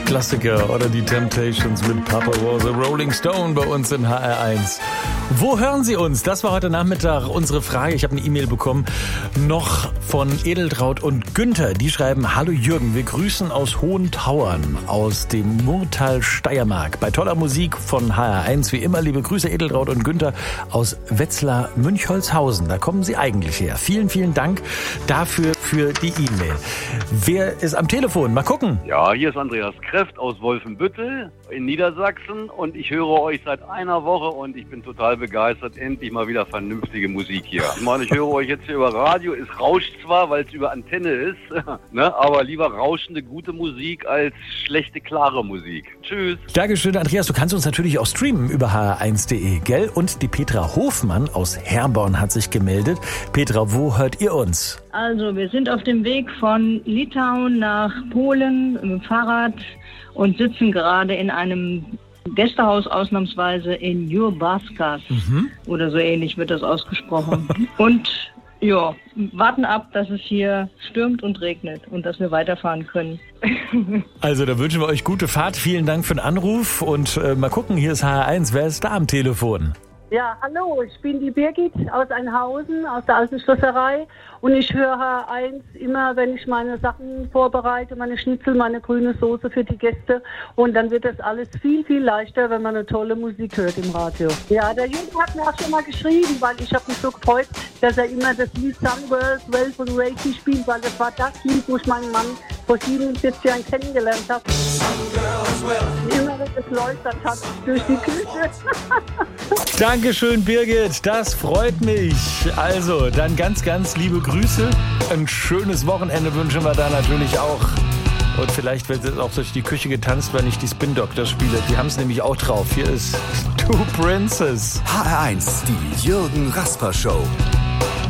Klassiker oder die Temptations mit Papa Was a Rolling Stone bei uns in HR1. Wo hören Sie uns? Das war heute Nachmittag unsere Frage. Ich habe eine E-Mail bekommen, noch von Edeltraud und Günther. Die schreiben: Hallo Jürgen, wir grüßen aus Hohentauern, aus dem Murtal Steiermark. Bei toller Musik von HR1, wie immer, liebe Grüße Edeltraud und Günther aus Wetzlar Münchholzhausen. Da kommen Sie eigentlich her. Vielen, vielen Dank dafür für die E-Mail. Wer ist am Telefon? Mal gucken. Ja, hier ist Andreas Kreft aus Wolfenbüttel in Niedersachsen und ich höre euch seit einer Woche und ich bin total begeistert. Endlich mal wieder vernünftige Musik hier. Ich meine, ich höre euch jetzt hier über Radio. Es rauscht zwar, weil es über Antenne ist, ne, aber lieber rauschende, gute Musik als schlechte, klare Musik. Tschüss. Dankeschön, Andreas. Du kannst uns natürlich auch streamen über hr1.de, gell? Und die Petra Hofmann aus Herborn hat sich gemeldet. Petra, wo hört ihr uns? Also, wir sind auf dem Weg von Litauen nach Polen mit dem Fahrrad und sitzen gerade in einem Gästehaus ausnahmsweise in Jurbarskas. Oder so ähnlich wird das ausgesprochen. Und ja, warten ab, dass es hier stürmt und regnet und dass wir weiterfahren können. Also da wünschen wir euch gute Fahrt. Vielen Dank für den Anruf und mal gucken, hier ist HR1. Wer ist da am Telefon? Ja, hallo, ich bin die Birgit aus Einhausen, aus der alten Schlosserei und ich höre H1 immer, wenn ich meine Sachen vorbereite, meine Schnitzel, meine grüne Soße für die Gäste und dann wird das alles viel, viel leichter, wenn man eine tolle Musik hört im Radio. Ja, der Jürgen hat mir auch schon mal geschrieben, weil ich habe mich so gefreut, dass er immer das Lied Sunworld, Well von Reiki spielt, weil das war das Lied, wo ich meinen Mann vor 47 Jahren kennengelernt habe. Immer wenn es läutert hat durch die Küche. Dankeschön, Birgit. Das freut mich. Also, dann ganz, ganz liebe Grüße. Ein schönes Wochenende wünschen wir da natürlich auch. Und vielleicht wird jetzt auch durch die Küche getanzt, wenn ich die Spin Doctors spiele. Die haben es nämlich auch drauf. Hier ist Two Princes. HR1, die Jürgen Rasper Show.